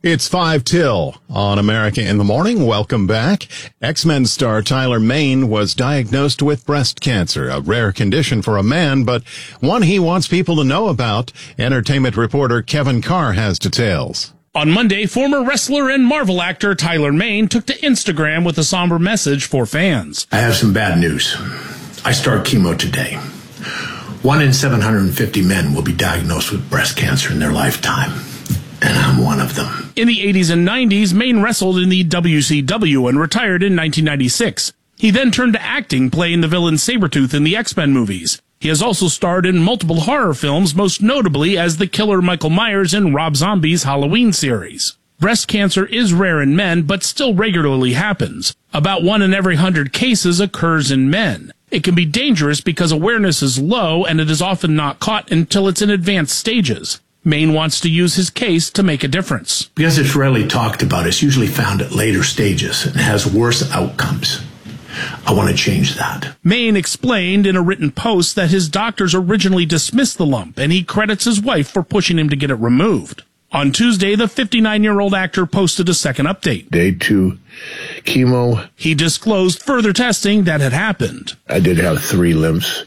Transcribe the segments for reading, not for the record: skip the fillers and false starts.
It's 5 till on America in the Morning. Welcome back. X-Men star Tyler Mane was diagnosed with breast cancer, a rare condition for a man, but one he wants people to know about. Entertainment reporter Kevin Carr has details. On Monday, former wrestler and Marvel actor Tyler Mane took to Instagram with a somber message for fans. I have some bad news. I start chemo today. 1 in 750 men will be diagnosed with breast cancer in their lifetime, and I'm one of them. In the 80s and 90s, Mane wrestled in the WCW and retired in 1996. He then turned to acting, playing the villain Sabretooth in the X-Men movies. He has also starred in multiple horror films, most notably as the killer Michael Myers in Rob Zombie's Halloween series. Breast cancer is rare in men, but still regularly happens. About 1 in every 100 cases occurs in men. It can be dangerous because awareness is low and it is often not caught until it's in advanced stages. Mane wants to use his case to make a difference. Because it's rarely talked about, it's usually found at later stages and has worse outcomes. I want to change that. Mane explained in a written post that his doctors originally dismissed the lump, and he credits his wife for pushing him to get it removed. On Tuesday, the 59-year-old actor posted a second update. Day 2, chemo. He disclosed further testing that had happened. I did have 3 lymphs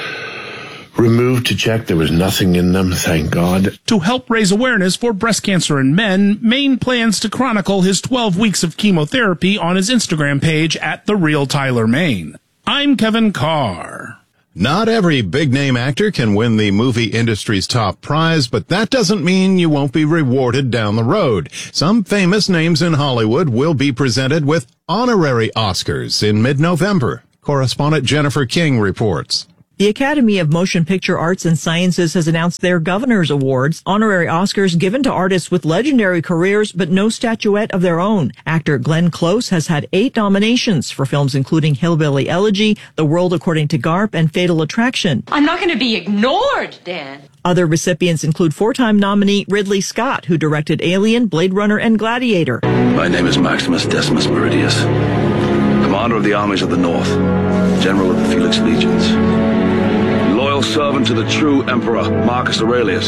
removed to check there was nothing in them, thank God. To help raise awareness for breast cancer in men, Mane plans to chronicle his 12 weeks of chemotherapy on his Instagram page at @TheRealTylerMane. I'm Kevin Carr. Not every big-name actor can win the movie industry's top prize, but that doesn't mean you won't be rewarded down the road. Some famous names in Hollywood will be presented with honorary Oscars in mid-November. Correspondent Jennifer King reports. The Academy of Motion Picture Arts and Sciences has announced their Governor's Awards, honorary Oscars given to artists with legendary careers but no statuette of their own. Actor Glenn Close has had 8 nominations for films including Hillbilly Elegy, The World According to Garp, and Fatal Attraction. I'm not going to be ignored, Dan. Other recipients include 4-time nominee Ridley Scott, who directed Alien, Blade Runner, and Gladiator. My name is Maximus Decimus Meridius, commander of the armies of the North, general of the Felix Legions, loyal servant to the true emperor Marcus Aurelius,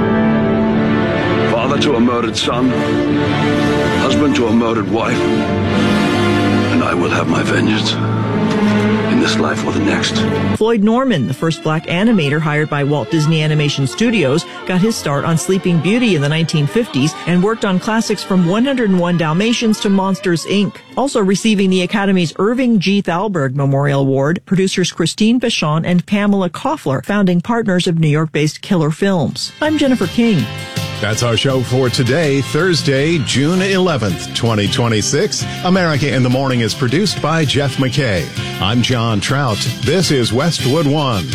father to a murdered son, husband to a murdered wife, and I will have my vengeance in this life or the next. Floyd Norman, the first black animator hired by Walt Disney Animation Studios, got his start on Sleeping Beauty in the 1950s and worked on classics from 101 Dalmatians to Monsters, Inc. Also receiving the Academy's Irving G. Thalberg Memorial Award, producers Christine Vachon and Pamela Koffler, founding partners of New York-based Killer Films. I'm Jennifer King. That's our show for today, Thursday, June 11th, 2026. America in the Morning is produced by Jeff McKay. I'm John Trout. This is Westwood One.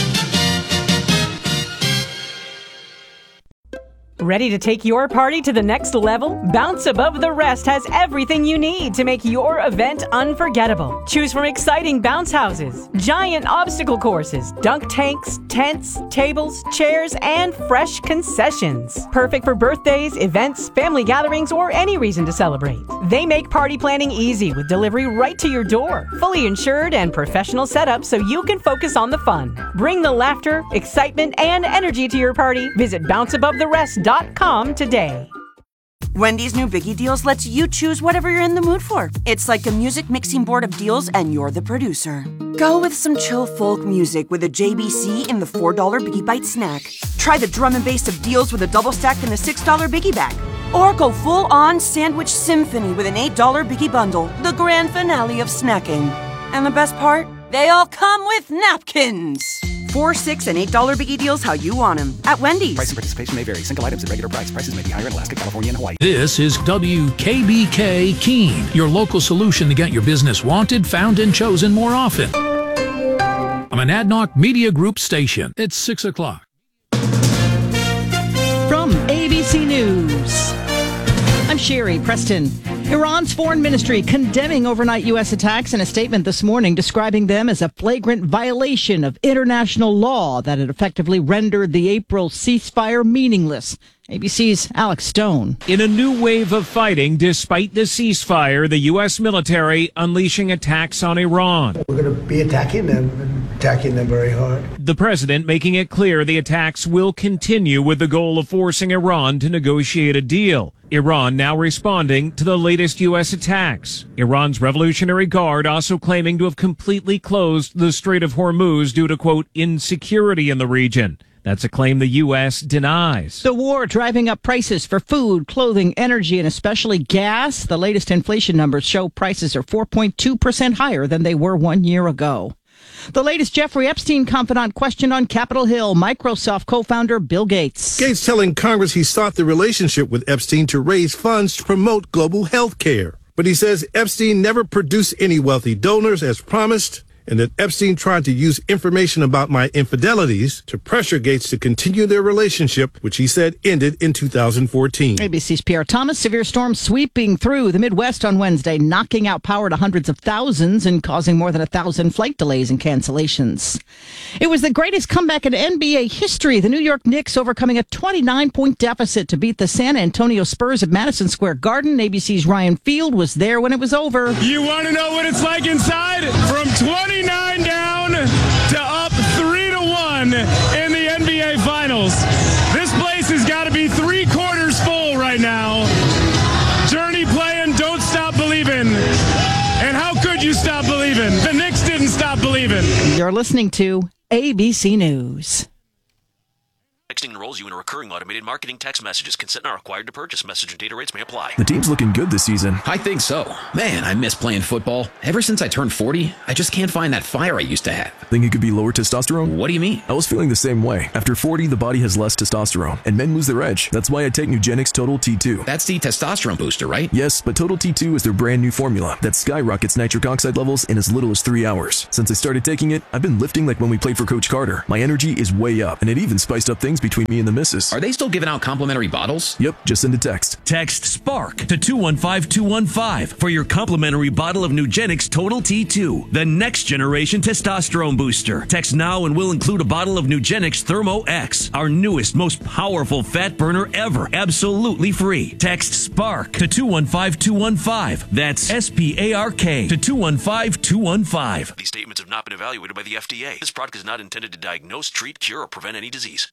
Ready to take your party to the next level? Bounce Above the Rest has everything you need to make your event unforgettable. Choose from exciting bounce houses, giant obstacle courses, dunk tanks, tents, tables, chairs, and fresh concessions. Perfect for birthdays, events, family gatherings, or any reason to celebrate. They make party planning easy with delivery right to your door. Fully insured and professional setup so you can focus on the fun. Bring the laughter, excitement, and energy to your party. Visit bounceabovetherest.com today. Wendy's new Biggie Deals lets you choose whatever you're in the mood for. It's like a music mixing board of deals and you're the producer. Go with some chill folk music with a JBC in the $4 Biggie Bite snack. Try the drum and bass of deals with a double stack in the $6 Biggie Bag. Or go full-on sandwich symphony with an $8 Biggie Bundle, the grand finale of snacking. And the best part? They all come with napkins. $4, $6, and $8 Biggie Deals how you want them at Wendy's. Price and participation may vary. Single items at regular price. Prices may be higher in Alaska, California, and Hawaii. This is WKBK Keene, your local solution to get your business wanted, found, and chosen more often. I'm an Adnoc Media Group station. It's 6 o'clock. From ABC News, I'm Sherry Preston. Iran's foreign ministry condemning overnight U.S. attacks in a statement this morning, describing them as a flagrant violation of international law that had effectively rendered the April ceasefire meaningless. ABC's Alex Stone. In a new wave of fighting, despite the ceasefire, the U.S. military unleashing attacks on Iran. We're going to be attacking them and attacking them very hard. The president making it clear the attacks will continue with the goal of forcing Iran to negotiate a deal. Iran now responding to the latest U.S. attacks. Iran's Revolutionary Guard also claiming to have completely closed the Strait of Hormuz due to, quote, insecurity in the region. That's a claim the U.S. denies. The war driving up prices for food, clothing, energy, and especially gas. The latest inflation numbers show prices are 4.2% higher than they were 1 year ago. The latest Jeffrey Epstein confidant questioned on Capitol Hill, Microsoft co-founder Bill Gates. Gates telling Congress he sought the relationship with Epstein to raise funds to promote global health care. But he says Epstein never produced any wealthy donors as promised, and that Epstein tried to use information about my infidelities to pressure Gates to continue their relationship, which he said ended in 2014. ABC's Pierre Thomas. Severe storms sweeping through the Midwest on Wednesday, knocking out power to hundreds of thousands and causing more than 1,000 flight delays and cancellations. It was the greatest comeback in NBA history. The New York Knicks overcoming a 29-point deficit to beat the San Antonio Spurs at Madison Square Garden. ABC's Ryan Field was there when it was over. You want to know what it's like inside? From 29 down to up 3-1 in the NBA Finals. This place has got to be 3/4 full right now. Journey playing Don't Stop Believin'. And how could you stop believing? The Knicks didn't stop believing. You're listening to ABC News. Texting enrolls you in a recurring automated marketing text messages. Consent not required to purchase. Message and data rates may apply. The team's looking good this season. I think so. Man, I miss playing football. Ever since I turned 40, I just can't find that fire I used to have. Think it could be lower testosterone? What do you mean? I was feeling the same way. After 40, the body has less testosterone, and men lose their edge. That's why I take Nugenix Total T2. That's the testosterone booster, right? Yes, but Total T2 is their brand new formula that skyrockets nitric oxide levels in as little as 3 hours. Since I started taking it, I've been lifting like when we played for Coach Carter. My energy is way up, and it even spiced up things between me and the missus. Are they still giving out complimentary bottles? Yep, just send a text. Text SPARK to 215-215 for your complimentary bottle of Nugenix Total T2, the next generation testosterone booster. Text now and we'll include a bottle of Nugenix Thermo X, our newest, most powerful fat burner ever, absolutely free. Text SPARK to 215-215. That's SPARK to 215-215. These statements have not been evaluated by the FDA. This product is not intended to diagnose, treat, cure, or prevent any disease.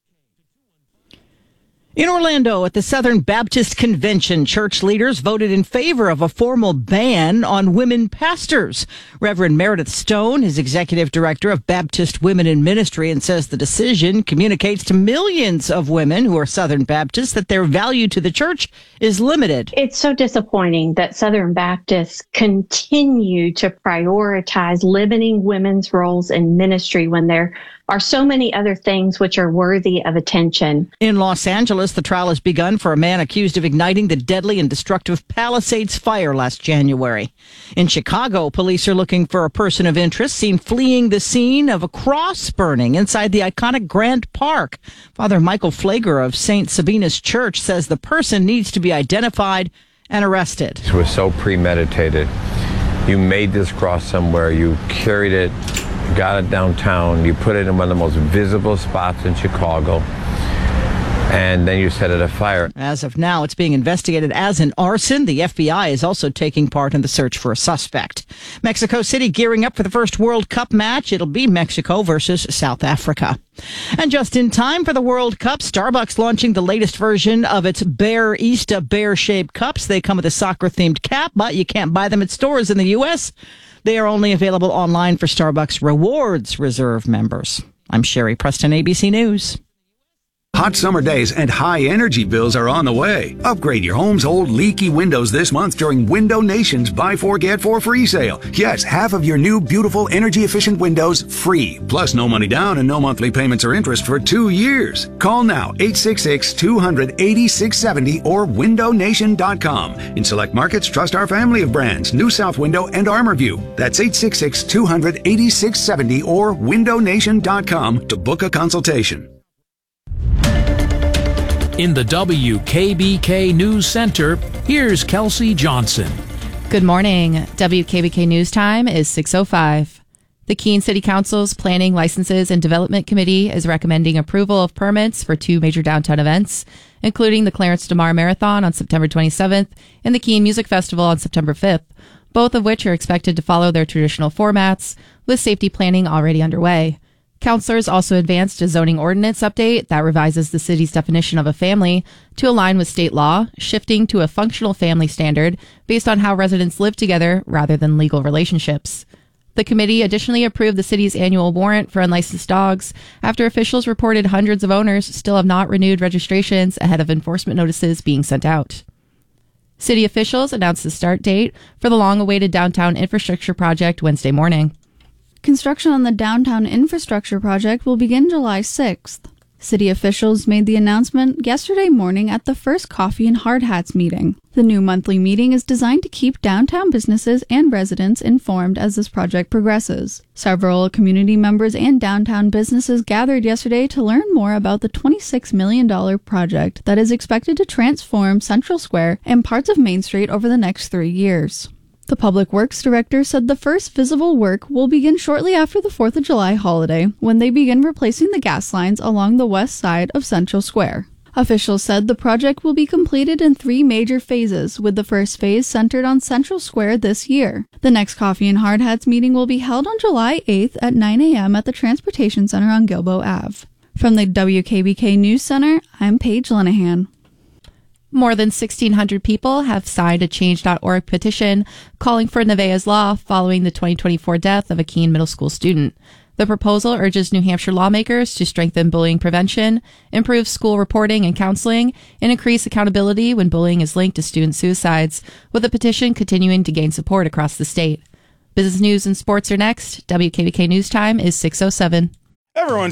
In Orlando, at the Southern Baptist Convention, church leaders voted in favor of a formal ban on women pastors. Reverend Meredith Stone is executive director of Baptist Women in Ministry and says the decision communicates to millions of women who are Southern Baptists that their value to the church is limited. It's so disappointing that Southern Baptists continue to prioritize limiting women's roles in ministry when there are so many other things which are worthy of attention. In Los Angeles, the trial has begun for a man accused of igniting the deadly and destructive Palisades fire last January. In Chicago, police are looking for a person of interest seen fleeing the scene of a cross burning inside the iconic Grand Park. Father Michael Flager of St. Sabina's Church says the person needs to be identified and arrested. It was so premeditated. You made this cross somewhere, you carried it, got it downtown, you put it in one of the most visible spots in Chicago, and then you set it afire. As of now, it's being investigated as an arson. The FBI is also taking part in the search for a suspect. Mexico City gearing up for the first World Cup match. It'll be Mexico versus South Africa. And just in time for the World Cup, Starbucks launching the latest version of its Bear-Ista bear-shaped cups. They come with a soccer-themed cap, but you can't buy them at stores in the U.S. They are only available online for Starbucks Rewards Reserve members. I'm Sherry Preston, ABC News. Hot summer days and high energy bills are on the way. Upgrade your home's old leaky windows this month during Window Nation's Buy 4 Get 4 free sale. Yes, half of your new beautiful energy efficient windows free. Plus no money down and no monthly payments or interest for 2 years. Call now 866-200-8670 or windownation.com. In select markets, trust our family of brands, New South Window and ArmorView. That's 866-200-8670 or windownation.com to book a consultation. In the WKBK News Center, here's Kelsey Johnson. Good morning. WKBK News Time is 6:05. The Keene City Council's Planning, Licenses, and Development Committee is recommending approval of permits for 2 major downtown events, including the Clarence DeMar Marathon on September 27th and the Keene Music Festival on September 5th, both of which are expected to follow their traditional formats, with safety planning already underway. Councilors also advanced a zoning ordinance update that revises the city's definition of a family to align with state law, shifting to a functional family standard based on how residents live together rather than legal relationships. The committee additionally approved the city's annual warrant for unlicensed dogs after officials reported hundreds of owners still have not renewed registrations ahead of enforcement notices being sent out. City officials announced the start date for the long-awaited downtown infrastructure project Wednesday morning. Construction on the downtown infrastructure project will begin July 6th. City officials made the announcement yesterday morning at the first Coffee and Hard Hats meeting. The new monthly meeting is designed to keep downtown businesses and residents informed as this project progresses. Several community members and downtown businesses gathered yesterday to learn more about the $26 million project that is expected to transform Central Square and parts of Main Street over the next 3 years. The Public Works Director said the first visible work will begin shortly after the 4th of July holiday, when they begin replacing the gas lines along the west side of Central Square. Officials said the project will be completed in 3 major phases, with the first phase centered on Central Square this year. The next Coffee and Hard Hats meeting will be held on July 8th at 9 a.m. at the Transportation Center on Gilboa Ave. From the WKBK News Center, I'm Paige Linehan. More than 1,600 people have signed a Change.org petition calling for Nevaeh's law following the 2024 death of a Keene Middle School student. The proposal urges New Hampshire lawmakers to strengthen bullying prevention, improve school reporting and counseling, and increase accountability when bullying is linked to student suicides, with the petition continuing to gain support across the state. Business news and sports are next. WKBK News Time is 6:07. Everyone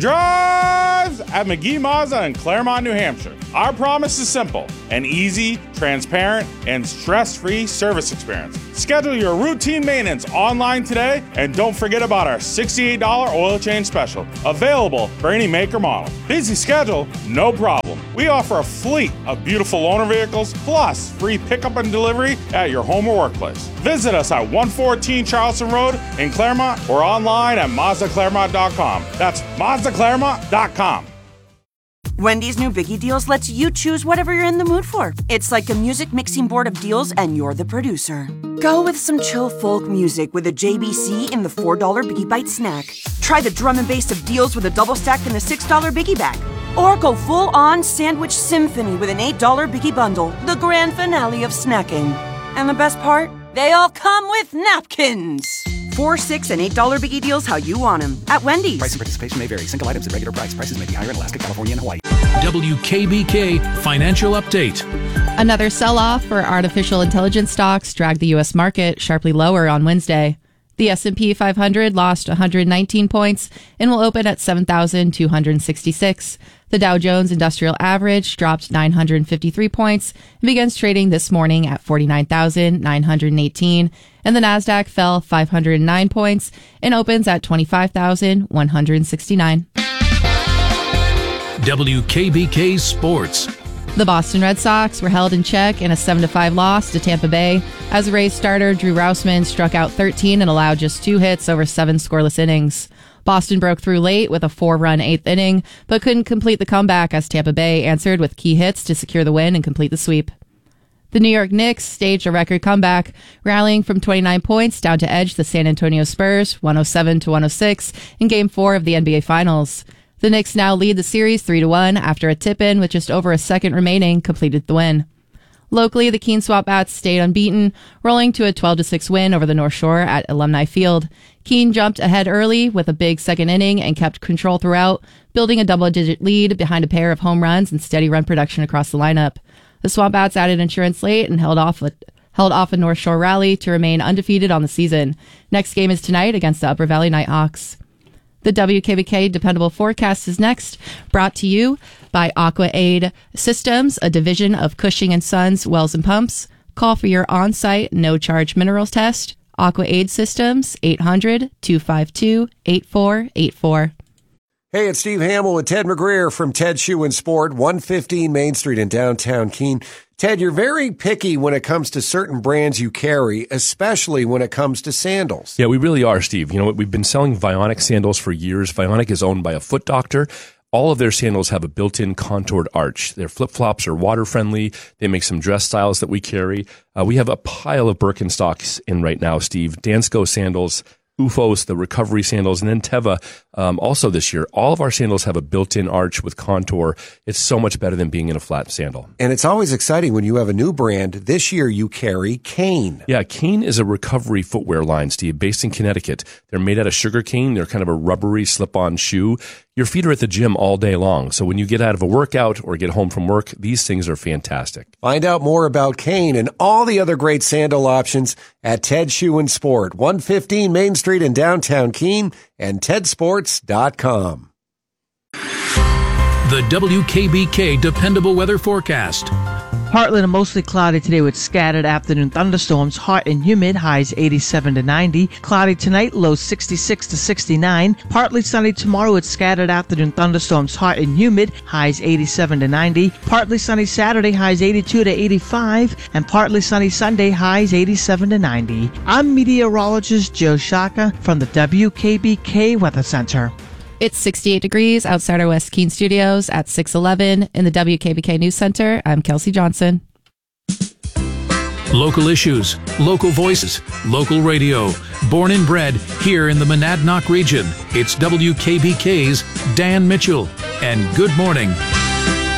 drives at McGee Mazda in Claremont, New Hampshire. Our promise is simple: an easy, transparent, and stress-free service experience. Schedule your routine maintenance online today, and don't forget about our $68 oil change special, available for any make or model. Busy schedule? No problem. We offer a fleet of beautiful loaner vehicles, plus free pickup and delivery at your home or workplace. Visit us at 114 Charleston Road in Claremont or online at MazdaClaremont.com. That's MazdaClaremont.com. Wendy's new Biggie Deals lets you choose whatever you're in the mood for. It's like a music mixing board of deals, and you're the producer. Go with some chill folk music with a JBC in the $4 Biggie Bite snack. Try the drum and bass of deals with a double stack in the $6 Biggie Bag. Or go full-on sandwich symphony with an $8 Biggie Bundle, the grand finale of snacking. And the best part? They all come with napkins. $4, $6, and $8 Biggie Deals how you want them at Wendy's. Price and participation may vary. Single items at regular price. Prices may be higher in Alaska, California, and Hawaii. WKBK Financial Update. Another sell-off for artificial intelligence stocks dragged the U.S. market sharply lower on Wednesday. The S&P 500 lost 119 points and will open at 7,266. The Dow Jones Industrial Average dropped 953 points and begins trading this morning at 49,918. And the Nasdaq fell 509 points and opens at 25,169. WKBK Sports. The Boston Red Sox were held in check in a 7-5 loss to Tampa Bay as Rays starter Drew Rousman struck out 13 and allowed just 2 hits over 7 scoreless innings. Boston broke through late with a 4-run 8th inning, but couldn't complete the comeback as Tampa Bay answered with key hits to secure the win and complete the sweep. The New York Knicks staged a record comeback, rallying from 29 points down to edge the San Antonio Spurs 107-106 in Game 4 of the NBA Finals. The Knicks now lead the series 3-1 after a tip-in with just over a second remaining completed the win. Locally, the Keene Swap Bats stayed unbeaten, rolling to a 12-6 win over the North Shore at Alumni Field. Keene jumped ahead early with a big second inning and kept control throughout, building a double-digit lead behind a pair of home runs and steady run production across the lineup. The Swamp Bats added insurance late and held off a North Shore rally to remain undefeated on the season. Next game is tonight against the Upper Valley Nighthawks. The WKBK Dependable Forecast is next, brought to you by AquaAid Systems, a division of Cushing & Sons Wells and Pumps. Call for your on-site, no-charge minerals test. AquaAid Systems, 800-252-8484. Hey, it's Steve Hamill with Ted McGreer from Ted Shoe and Sport, 115 Main Street in downtown Keene. Ted, you're very picky when it comes to certain brands you carry, especially when it comes to sandals. Yeah, we really are, Steve. You know, we've been selling Vionic sandals for years. Vionic is owned by a foot doctor. All of their sandals have a built-in contoured arch. Their flip-flops are water-friendly. They make some dress styles that we carry. We have a pile of Birkenstocks in right now, Steve. Dansko sandals, Ufos, the recovery sandals, and then Teva, Also this year, all of our sandals have a built-in arch with contour. It's so much better than being in a flat sandal. And it's always exciting when you have a new brand. This year you carry Kane. Yeah, Kane is a recovery footwear line, Steve, based in Connecticut. They're made out of sugar cane. They're kind of a rubbery slip-on shoe. Your feet are at the gym all day long. So when you get out of a workout or get home from work, these things are fantastic. Find out more about Kane and all the other great sandal options at Ted Shoe and Sport, 115 Main Street in downtown Keene, and tedsports.com. The WKBK Dependable Weather Forecast. Partly to mostly cloudy today with scattered afternoon thunderstorms, hot and humid, highs 87 to 90. Cloudy tonight, lows 66 to 69. Partly sunny tomorrow with scattered afternoon thunderstorms, hot and humid, highs 87 to 90. Partly sunny Saturday, highs 82 to 85. And partly sunny Sunday, highs 87 to 90. I'm meteorologist Joe Shaka from the WKBK Weather Center. It's 68 degrees outside our West Keene studios at 611 in the WKBK News Center. I'm Kelsey Johnson. Local issues, local voices, local radio. Born and bred here in the Monadnock region. It's WKBK's Dan Mitchell. And good morning.